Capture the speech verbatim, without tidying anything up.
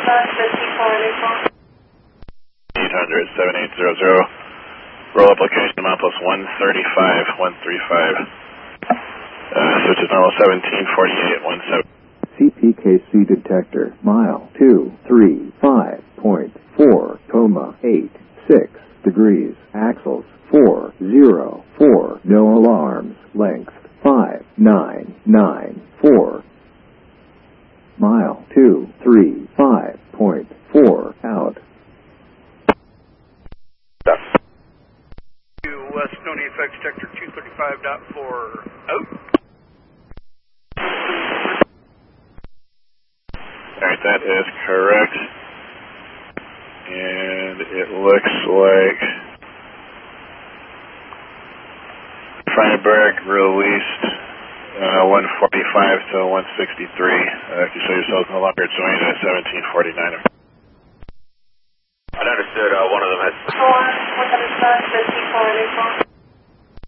eight hundred, seven eight zero zero. Roll up location, mile plus one thirty-five, one three five. Uh, switch is normal seventeen forty-eight, one seven. C P K C detector, mile two three five point four, coma eight six degrees, axles four zero four, no alarms, length five nine nine four. Mile two three five point four, out. West Stony Effect Detector two thirty-five point four, out. Alright, that is correct. And it looks like Freiburg released uh, one forty-five to one sixty-three. Uh, if you show yourselves no longer joined at seventeen forty-nine. I understood. Uh, one of them has. Four, one hundred seven, fifteen forty-four.